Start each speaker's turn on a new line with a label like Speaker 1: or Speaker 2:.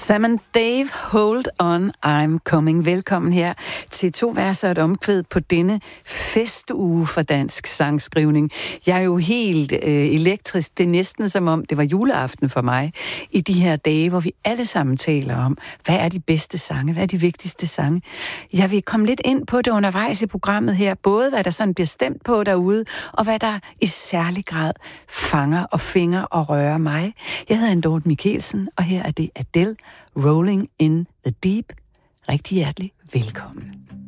Speaker 1: Sam and Dave, Hold On, I'm Coming. Velkommen her til 2 vers og et omkvæd på denne festuge for dansk sangskrivning. Jeg er jo helt elektrisk. Det er næsten som om, det var juleaften for mig. I de her dage, hvor vi alle sammen taler om, hvad er de bedste sange, hvad er de vigtigste sange. Jeg vil komme lidt ind på det undervejs i programmet her. Både hvad der sådan bliver stemt på derude, og hvad der i særlig grad fanger og finger og rører mig. Jeg hedder Dorte Michelsen, og her er det Adele, Rolling in the Deep. Rigtig hjertelig velkommen.